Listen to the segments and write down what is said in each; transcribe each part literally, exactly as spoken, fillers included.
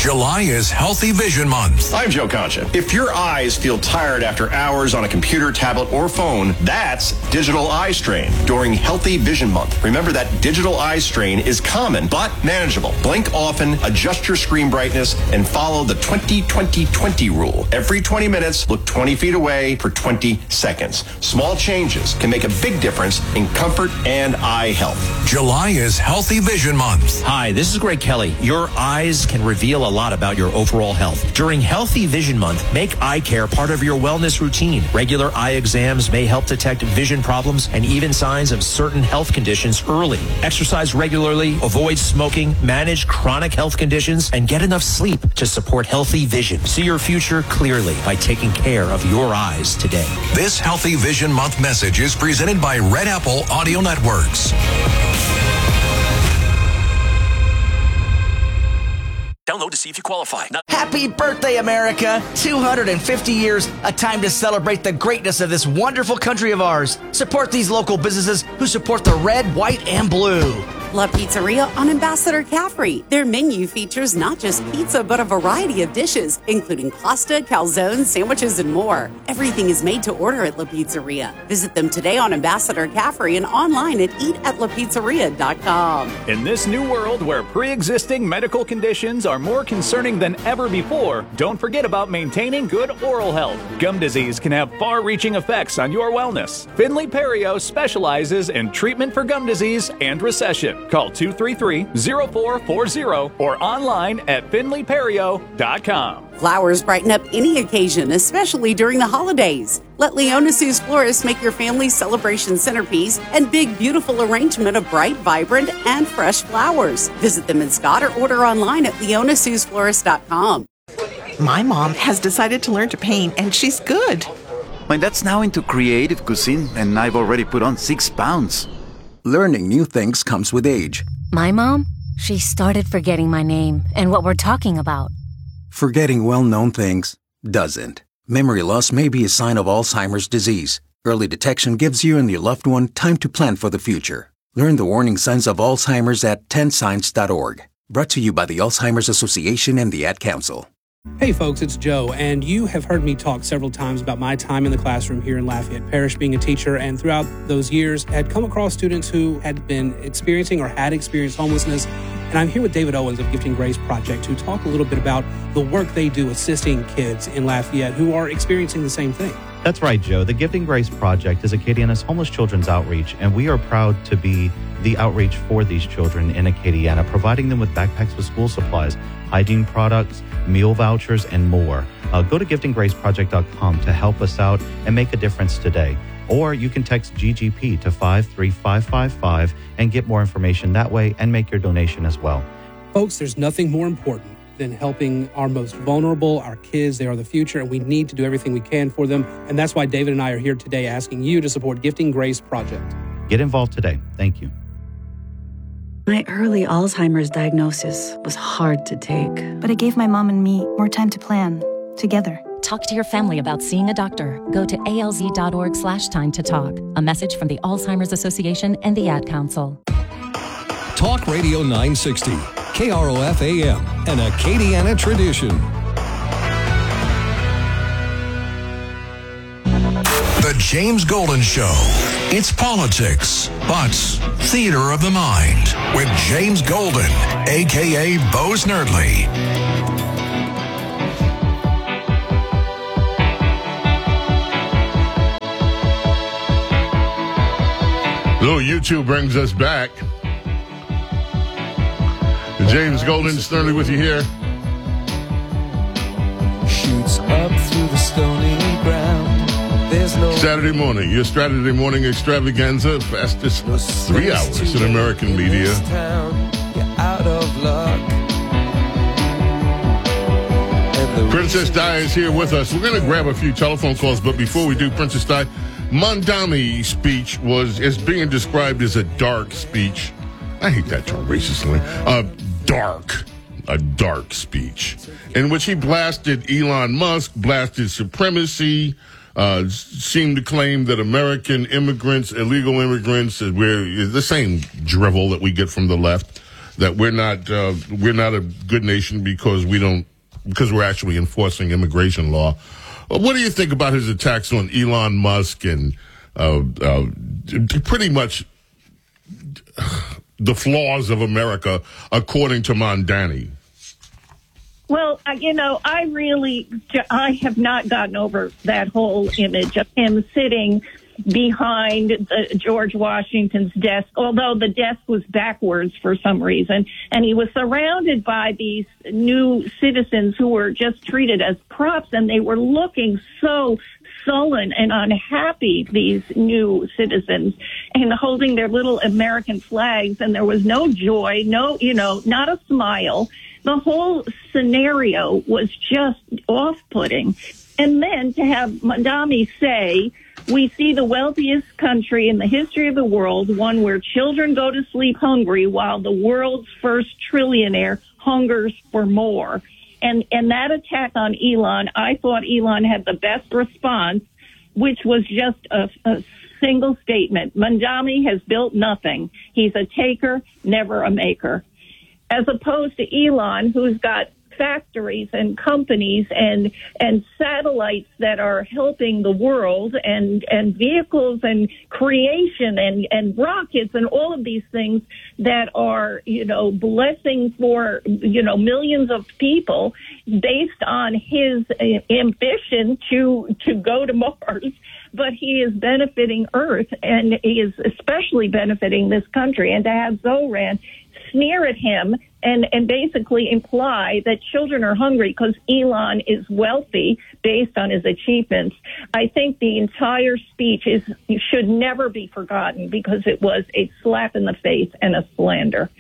July is Healthy Vision Month. I'm Joe Concha. If your eyes feel tired after hours on a computer, tablet, or phone, that's digital eye strain during Healthy Vision Month. Remember that digital eye strain is common but manageable. Blink often, adjust your screen brightness, and follow the twenty twenty twenty rule. Every twenty minutes, look twenty feet away for twenty seconds. Small changes can make a big difference in comfort and eye health. July is Healthy Vision Month. Hi, this is Greg Kelly. Your eyes can reveal a lot about your overall health. During Healthy Vision Month, make eye care part of your wellness routine. Regular eye exams may help detect vision problems and even signs of certain health conditions early. Exercise regularly, avoid smoking, manage chronic health conditions, and get enough sleep to support healthy vision. See your future clearly by taking care of your eyes today. This Healthy Vision Month message is presented by Red Apple Audio Networks. Download to see if you qualify. Not- Happy birthday, America! two hundred fifty years, a time to celebrate the greatness of this wonderful country of ours. Support these local businesses who support the red, white, and blue. La Pizzeria on Ambassador Caffrey. Their menu features not just pizza, but a variety of dishes, including pasta, calzones, sandwiches, and more. Everything is made to order at La Pizzeria. Visit them today on Ambassador Caffrey and online at eat at la pizzeria dot com. In this new world where pre-existing medical conditions are more concerning than ever before, don't forget about maintaining good oral health. Gum disease can have far-reaching effects on your wellness. Finley Perio specializes in treatment for gum disease and recession. Call two three three, zero four four zero or online at finley perio dot com. Flowers brighten up any occasion, especially during the holidays. Let Leona Sue's Florist make your family's celebration centerpiece and big, beautiful arrangement of bright, vibrant, and fresh flowers. Visit them in Scott or order online at leona sues florist dot com. My mom has decided to learn to paint, and she's good. My dad's now into creative cuisine, and I've already put on six pounds. Learning new things comes with age. My mom, she started forgetting my name and what we're talking about. Forgetting well-known things doesn't. Memory loss may be a sign of Alzheimer's disease. Early detection gives you and your loved one time to plan for the future. Learn the warning signs of Alzheimer's at ten signs dot org. Brought to you by the Alzheimer's Association and the Ad Council. Hey folks, it's Joe, and you have heard me talk several times about my time in the classroom here in Lafayette Parish being a teacher, and throughout those years had come across students who had been experiencing or had experienced homelessness. And I'm here with David Owens of Gifting Grace Project to talk a little bit about the work they do assisting kids in Lafayette who are experiencing the same thing. That's right, Joe. The Gifting Grace Project is Acadiana's homeless children's outreach, and we are proud to be the outreach for these children in Acadiana, providing them with backpacks with school supplies, hygiene products, meal vouchers, and more. Uh, go to gifting grace project dot com to help us out and make a difference today. Or you can text G G P to five three five five five and get more information that way and make your donation as well. Folks, there's nothing more important than helping our most vulnerable, our kids. They are the future, and we need to do everything we can for them. And that's why David and I are here today asking you to support Gifting Grace Project. Get involved today. Thank you. My early Alzheimer's diagnosis was hard to take. But it gave my mom and me more time to plan, together. Talk to your family about seeing a doctor. Go to A L Z dot org slash time to talk. A message from the Alzheimer's Association and the Ad Council. Talk Radio nine sixty, K R O F A M, an Acadiana tradition. The James Golden Show. It's politics, but theater of the mind with James Golden, a k a. Bo Snerdley. Little YouTube brings us back. James Golden, Snerdley with you here. Shoots up through the stony ground. There's no Saturday morning, your Saturday morning extravaganza, fastest three hours in American media. You're out of luck. Princess Di is here with us. We're going to grab a few telephone calls, but before we do, Princess Di, Mamdani's speech was is being described as a dark speech. I hate that term racistly. Uh, dark. A dark speech in which he blasted Elon Musk, blasted supremacy, uh, seemed to claim that American immigrants, illegal immigrants, we're the same drivel that we get from the left. that we're not uh, we're not a good nation because we don't because we're actually enforcing immigration law. What do you think about his attacks on Elon Musk and uh, uh, pretty much the flaws of America, according to Mondani? Well, uh, you know, I really, I have not gotten over that whole image of him sitting behind the George Washington's desk, although the desk was backwards for some reason. And he was surrounded by these new citizens who were just treated as props, and they were looking so sullen and unhappy, these new citizens, and holding their little American flags. And there was no joy, no, you know, not a smile. The whole scenario was just off-putting. And then to have Mondani say, we see the wealthiest country in the history of the world, one where children go to sleep hungry while the world's first trillionaire hungers for more. And and that attack on Elon, I thought Elon had the best response, which was just a, a single statement. Mondani has built nothing. He's a taker, never a maker. As opposed to Elon, who's got factories and companies and and satellites that are helping the world, and and vehicles and creation and and rockets and all of these things that are, you know, blessing for, you know, millions of people based on his ambition to to go to Mars. But he is benefiting Earth, and he is especially benefiting this country. And to have Zoran sneer at him and, and basically imply that children are hungry because Elon is wealthy based on his achievements, I think the entire speech is should never be forgotten because it was a slap in the face and a slander.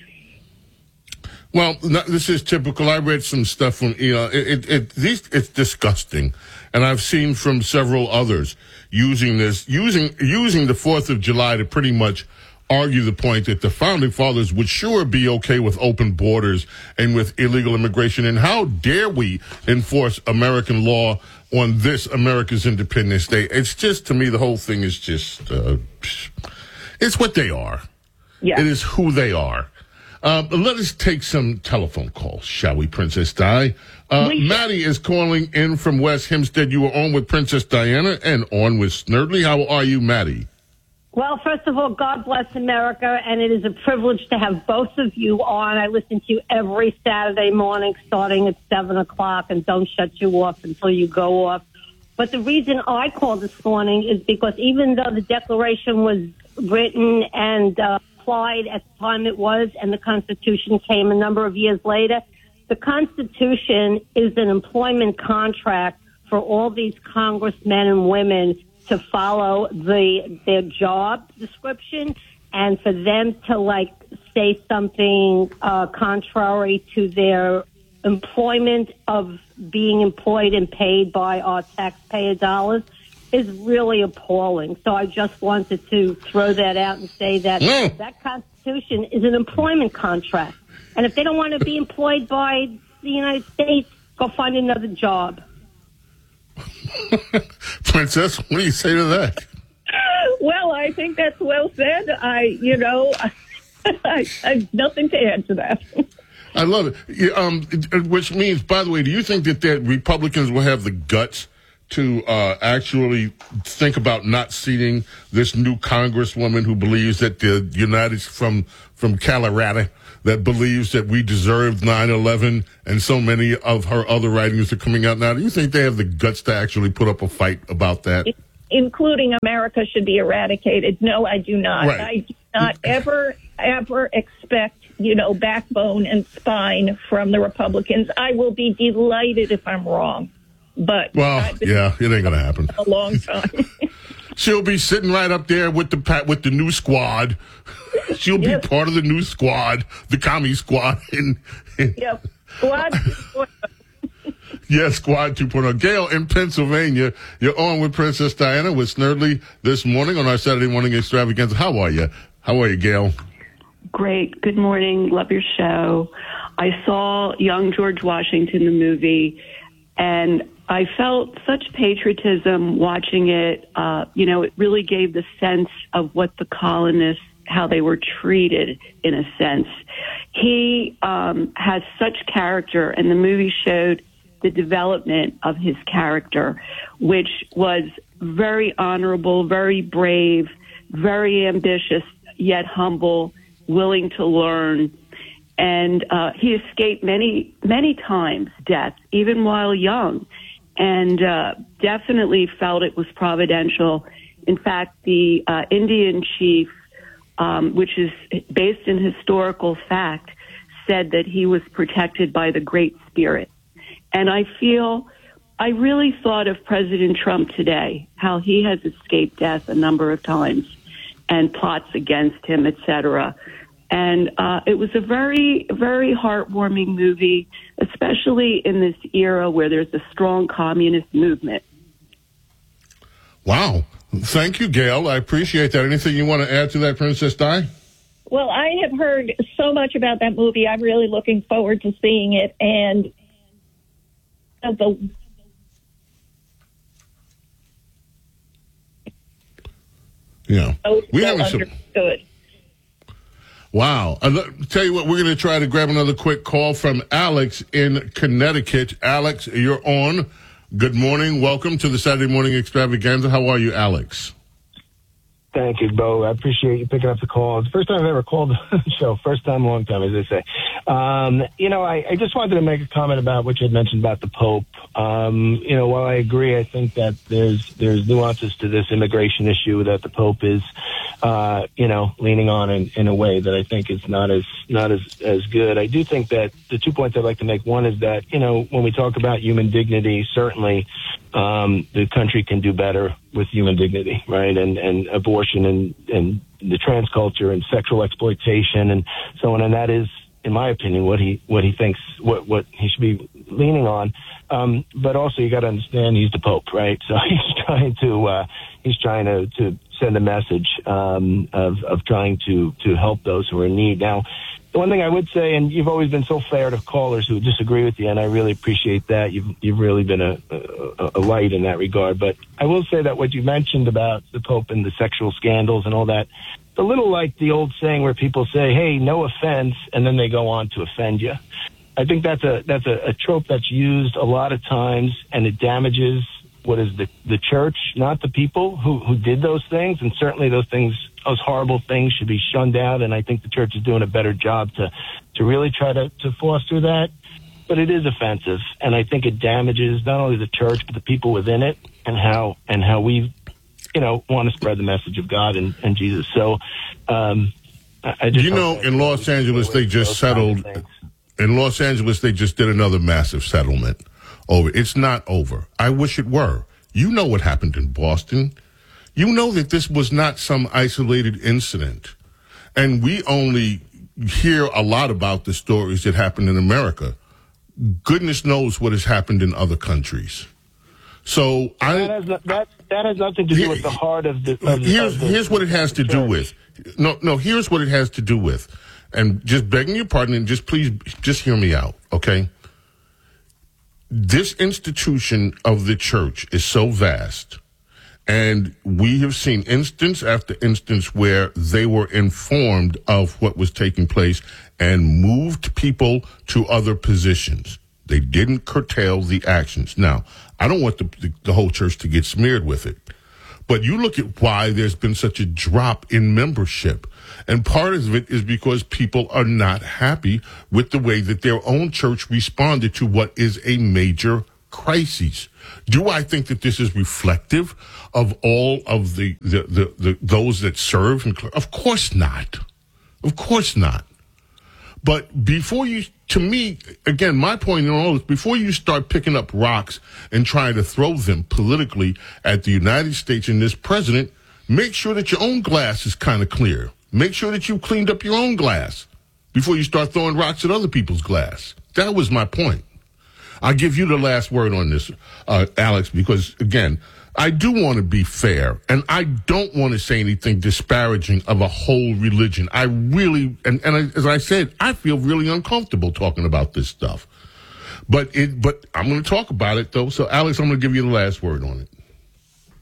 Well, no, this is typical. I read some stuff from Elon. It, it, it, these, it's disgusting, and I've seen from several others using this, using using the Fourth of July to pretty much argue the point that the founding fathers would sure be okay with open borders and with illegal immigration. And how dare we enforce American law on this America's Independence Day? It's just, to me, the whole thing is just, uh, it's what they are. Yeah. It is who they are. Uh, let us take some telephone calls, shall we, Princess Di? Uh, Maddie is calling in from West Hempstead. You were on with Princess Diana and on with Snerdley. How are you, Maddie? Well, first of all, God bless America, and it is a privilege to have both of you on. I listen to you every Saturday morning starting at seven o'clock, and don't shut you off until you go off. But the reason I called this morning is because even though the Declaration was written and uh, applied at the time it was, and the Constitution came a number of years later, the Constitution is an employment contract for all these congressmen and women to follow the their job description, and for them to like say something uh, contrary to their employment of being employed and paid by our taxpayer dollars is really appalling. So I just wanted to throw that out and say that mm. that Constitution is an employment contract, and if they don't want to be employed by the United States, go find another job. Princess, what do you say to that? Well, I think that's well said. I, you know, I, I, I have nothing to add to that. I love it. Yeah, um, which means, by the way, do you think that the Republicans will have the guts to uh, actually think about not seating this new congresswoman who believes that the United from from Colorado that believes that we deserved nine eleven, and so many of her other writings are coming out now? Do you think they have the guts to actually put up a fight about that? Including America should be eradicated. No, I do not. Right. I do not ever, ever expect, you know, backbone and spine from the Republicans. I will be delighted if I'm wrong. But well, yeah, it ain't going to happen. A long time. She'll be sitting right up there with the with the new squad. She'll be yep. part of the new squad, the commie squad. And, and yep, squad. Yes, Squad two point oh. Gail in Pennsylvania, you're on with Princess Diana with Snerdley this morning on our Saturday morning extravaganza. How are you? How are you, Gail? Great. Good morning. Love your show. I saw Young George Washington, the movie, and I felt such patriotism watching it. Uh, you know, it really gave the sense of what the colonists, how they were treated in a sense. he um, has such character, and the movie showed the development of his character, which was very honorable, very brave, very ambitious, yet humble, willing to learn. And uh, he escaped many, many times death, even while young, and uh, definitely felt it was providential. In fact, the uh, Indian chief, um, which is based in historical fact, said that he was protected by the Great Spirit. And I feel, I really thought of President Trump today, how he has escaped death a number of times and plots against him, et cetera. And uh, it was a very, very heartwarming movie, especially in this era where there's a strong communist movement. Wow. Thank you, Gail. I appreciate that. Anything you want to add to that, Princess Di? Well, I have heard so much about that movie. I'm really looking forward to seeing it. And the yeah, we haven't understood. Wow. I'll tell you what, we're going to try to grab another quick call from Alex in Connecticut. Alex, you're on. Good morning. Welcome to the Saturday Morning Extravaganza. How are you, Alex? Thank you, Bo. I appreciate you picking up the call. It's the first time I've ever called the show. First time, long time, as they say. Um, you know, I, I just wanted to make a comment about what you had mentioned about the Pope. Um, you know, while I agree, I think that there's there's nuances to this immigration issue that the Pope is, uh, you know, leaning on in, in a way that I think is not as not as, as good. I do think that the two points I'd like to make, one is that, you know, when we talk about human dignity, certainly um, the country can do better with human dignity, right? And and abortion and, and the trans culture and sexual exploitation and so on. And that is, in my opinion, what he what he thinks what what he should be leaning on. Um, but also, you got to understand he's the Pope, right? So he's trying to uh, he's trying to, to send a message um, of of trying to to help those who are in need. Now, the one thing I would say, and you've always been so fair to callers who disagree with you, and I really appreciate that. You've you've really been a, a, a light in that regard. But I will say that what you mentioned about the Pope and the sexual scandals and all that, it's a little like the old saying where people say, "Hey, no offense," and then they go on to offend you. I think that's a that's a, a trope that's used a lot of times, and it damages what is the the church, not the people who who did those things. And certainly those things, those horrible things, should be shunned out. And I think the church is doing a better job to to really try to to foster that. But it is offensive, and I think it damages not only the church but the people within it, and how and how we, you know, want to spread the message of God and, and Jesus. So, um, I just you know, in Los Angeles they just settled. In Los Angeles, they just did another massive settlement over. It's not over. I wish it were. You know what happened in Boston. You know that this was not some isolated incident. And we only hear a lot about the stories that happened in America. Goodness knows what has happened in other countries. So I that has, no, that, that has nothing to do here, with the heart of the. Of here's of the, here's what it has to do with. No, no. Here's what it has to do with. And just begging your pardon, and just please, just hear me out, okay? This institution of the church is so vast, and we have seen instance after instance where they were informed of what was taking place and moved people to other positions. They didn't curtail the actions. Now, I don't want the, the, the whole church to get smeared with it, but you look at why there's been such a drop in membership. And part of it is because people are not happy with the way that their own church responded to what is a major crisis. Do I think that this is reflective of all of the, the, the, the those that serve? Of course not. Of course not. But before you, to me, again, my point in all is before you start picking up rocks and trying to throw them politically at the United States and this president, make sure that your own glass is kind of clear. Make sure that you cleaned up your own glass before you start throwing rocks at other people's glass. That was my point. I'll give you the last word on this, uh, Alex, because, again, I do want to be fair, and I don't want to say anything disparaging of a whole religion. I really, and, and I, as I said, I feel really uncomfortable talking about this stuff. But it, but I'm going to talk about it, though. So, Alex, I'm going to give you the last word on it.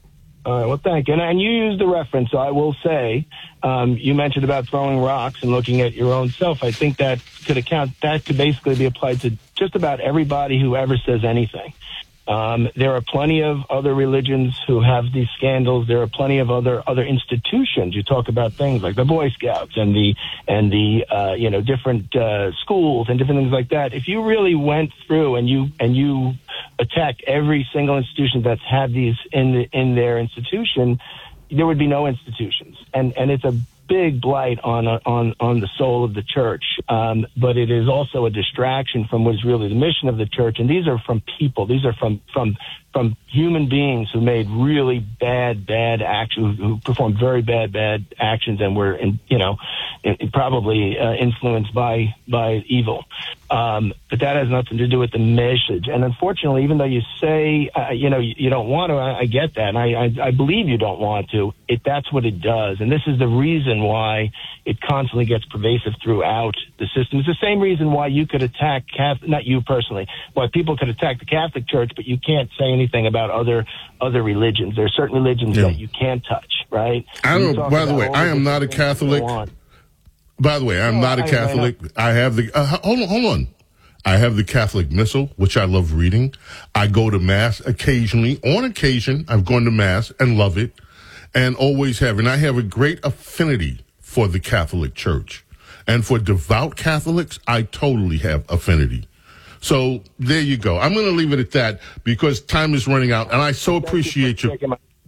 All right. Well, thank you. And, and you used the reference, so I will say, um, you mentioned about throwing rocks and looking at your own self. I think that could account, that could basically be applied to just about everybody who ever says anything. Um, there are plenty of other religions who have these scandals. There are plenty of other other institutions. You talk about things like the Boy Scouts and the and the uh, you know different uh, schools and different things like that. If you really went through and you and you attacked every single institution that's had these in the, in their institution, there would be no institutions. And and it's a big blight on on on the soul of the church, um, but it is also a distraction from what is really the mission of the church. And these are from people; these are from from from human beings who made really bad bad actions, who performed very bad bad actions, and were in, you know in, probably uh, influenced by by evil. Um, but that has nothing to do with the message. And unfortunately, even though you say uh, you know you, you don't want to, I, I get that, and I, I I believe you don't want to. It that's what it does, and this is the reason why it constantly gets pervasive throughout the system. It's the same reason why you could attack Catholic, not you personally, why people could attack the Catholic Church, but you can't say anything about other other religions. There are certain religions yeah. that you can't touch, right? I don't. By the way, I am not a Catholic. By the way, I'm no, not a I, Catholic. I, I have the uh, hold on, hold on. I have the Catholic Missal, which I love reading. I go to Mass occasionally. On occasion, I've gone to Mass and love it, and always have. And I have a great affinity for the Catholic Church. And for devout Catholics, I totally have affinity. So there you go. I'm going to leave it at that because time is running out, and I so appreciate you.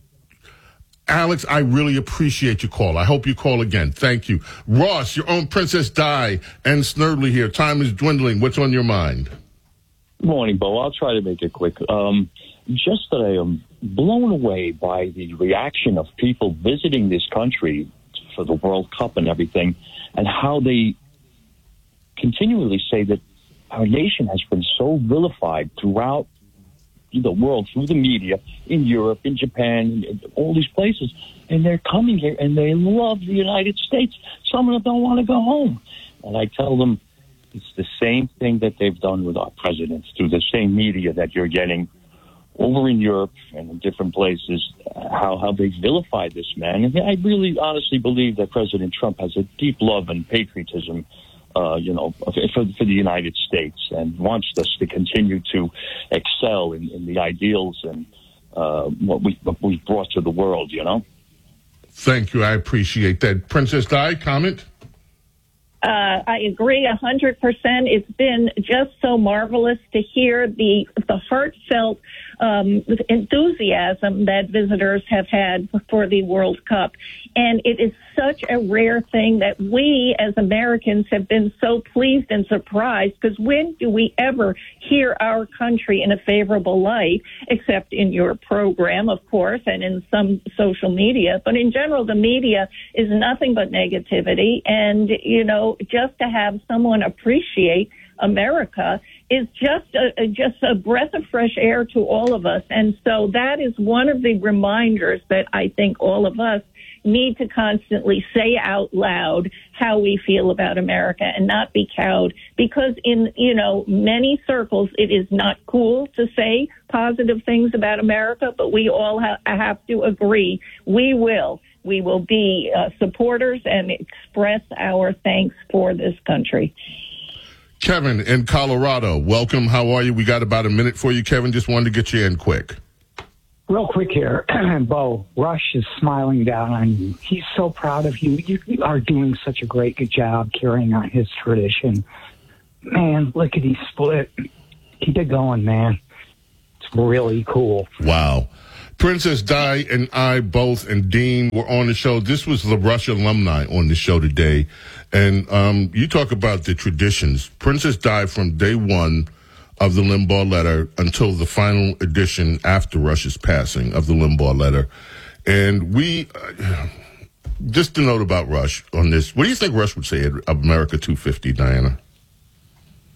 Alex, I really appreciate your call. I hope you call again. Thank you. Ross, your own Princess Di and Snerdley here. Time is dwindling. What's on your mind? Good morning, Bo. I'll try to make it quick. Um, just that I am blown away by the reaction of people visiting this country for the World Cup and everything, and how they continually say that our nation has been so vilified throughout the world, through the media, in Europe, in Japan, in all these places, and they're coming here and they love the United States. Some of them don't want to go home. And I tell them it's the same thing that they've done with our presidents, through the same media that you're getting over in Europe and in different places, how, how they vilified this man. And I really honestly believe that President Trump has a deep love and patriotism Uh, you know, for, for the United States, and wants us to continue to excel in, in the ideals and uh, what we what we've brought to the world, you know. Thank you. I appreciate that. Princess Di, comment? Uh, I agree a hundred percent. It's been just so marvelous to hear the the heartfelt um, enthusiasm that visitors have had for the World Cup. And it is such a rare thing that we as Americans have been so pleased and surprised, because when do we ever hear our country in a favorable light, except in your program, of course, and in some social media. But in general, the media is nothing but negativity. And, you know, just to have someone appreciate America is just a, just a breath of fresh air to all of us. And so that is one of the reminders that I think all of us need to constantly say out loud how we feel about America and not be cowed, because in, you know, many circles, it is not cool to say positive things about America, but we all ha- have to agree. We will. We will be uh, supporters and express our thanks for this country. Kevin in Colorado, welcome. How are you? We got about a minute for you, Kevin. Just wanted to get you in quick. Real quick here, Bo, Rush is smiling down on you. He's so proud of you. You are doing such a great good job carrying on his tradition. Man, lickety split. Keep it going, man. It's really cool. Wow. Princess Di and I both, and Dean, were on the show. This was the Rush alumni on the show today. And um, you talk about the traditions. Princess Di, from day one of the Limbaugh letter until the final edition after Rush's passing of the Limbaugh letter. And we, uh, just a note about Rush on this. What do you think Rush would say at America two fifty, Diana?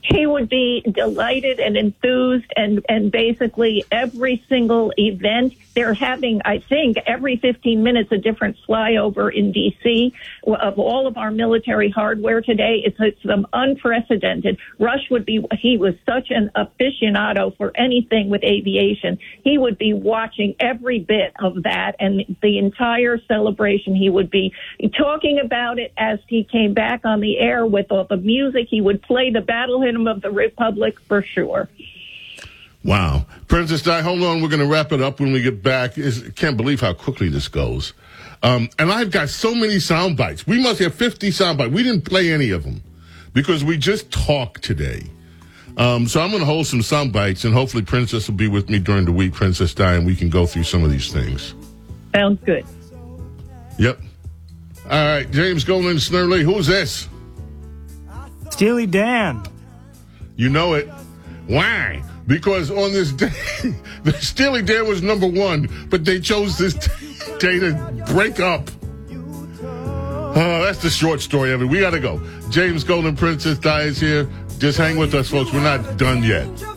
He would be delighted and enthused, and, and basically every single event they're having, I think, every fifteen minutes a different flyover in D C of all of our military hardware today. It's, it's some unprecedented. Rush would be, he was such an aficionado for anything with aviation. He would be watching every bit of that, and the entire celebration, he would be talking about it as he came back on the air with all the music. He would play the battle hymn of the Republic for sure. Wow. Princess Di, hold on. We're going to wrap it up when we get back. I can't believe how quickly this goes. Um, and I've got so many sound bites. We must have fifty sound bites. We didn't play any of them because we just talked today. Um, so I'm going to hold some sound bites, and hopefully Princess will be with me during the week, Princess Di, and we can go through some of these things. Sounds good. Yep. All right. James Golden, Snurley. Who's this? Steely Dan. You know it. Why? Because on this day, the Steely Dan was number one, but they chose this day to break up. Oh, that's the short story of it. We got to go. James Golden, Princess Di is here. Just hang with us, folks. We're not done yet.